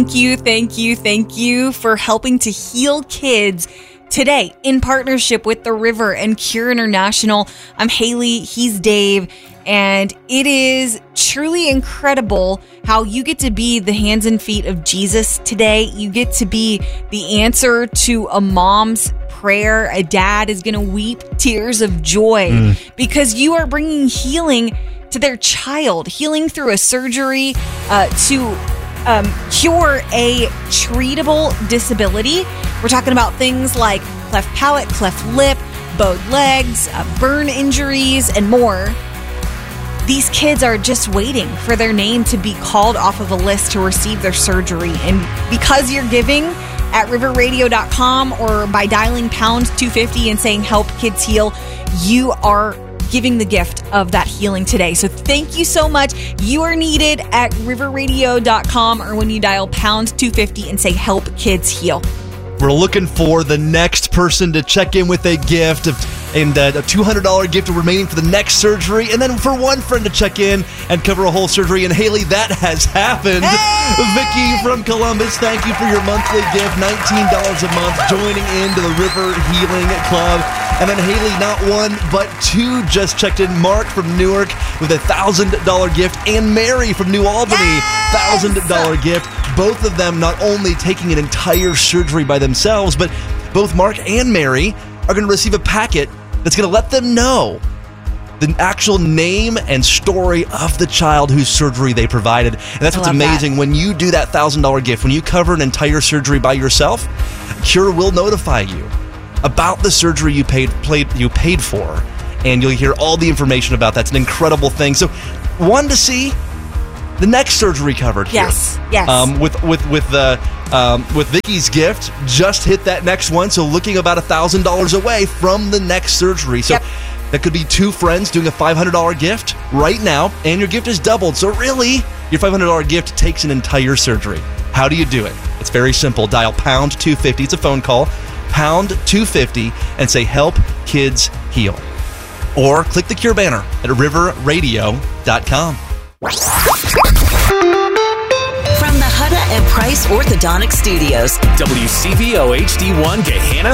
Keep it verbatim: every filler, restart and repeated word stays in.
Thank you, thank you, thank you for helping to heal kids today in partnership with The River and Cure International. I'm Haley, he's Dave, and it is truly incredible how you get to be the hands and feet of Jesus today. You get to be the answer to a mom's prayer. A dad is going to weep tears of joy mm. because you are bringing healing to their child, healing through a surgery uh, to Um, cure a treatable disability. We're talking about things like cleft palate, cleft lip, bowed legs, uh, burn injuries, and more. These kids are just waiting for their name to be called off of a list to receive their surgery. And because you're giving at river radio dot com or by dialing pound two fifty and saying help kids heal, you are giving the gift of that healing today. So thank you so much. You are needed at river radio dot com or when you dial pound two fifty and say help kids heal. We're looking for the next person to check in with a gift of, and uh, a two hundred dollars gift remaining for the next surgery, and then for one friend to check in and cover a whole surgery. And Haley, that has happened. Hey! Vicky from Columbus, thank you for your monthly gift, nineteen dollars a month, joining into the River Healing Club. And then Haley, not one, but two just checked in. Mark from Newark with a one thousand dollars gift, and Mary from New Albany, yes! one thousand dollars gift. Both of them not only taking an entire surgery by themselves, but both Mark and Mary are going to receive a packet that's going to let them know the actual name and story of the child whose surgery they provided. And that's what's amazing. That. When you do that one thousand dollars gift, when you cover an entire surgery by yourself, Cure will notify you about the surgery you paid, paid, you paid for, and you'll hear all the information about that. It's an incredible thing. So, one to see the next surgery covered here. Yes, yes. Um, with with with the um, with Vicky's gift, just hit that next one. So looking about a thousand dollars away from the next surgery. So yep. That could be two friends doing a five hundred dollars gift right now, and your gift is doubled. So really, your five hundred dollars gift takes an entire surgery. How do you do it? It's very simple. Dial pound two fifty. It's a phone call. Pound two fifty and say help kids heal. Or click the Cure banner at river radio dot com. From the Hutta and Price Orthodontic Studios, W C V O H D one Gahanna.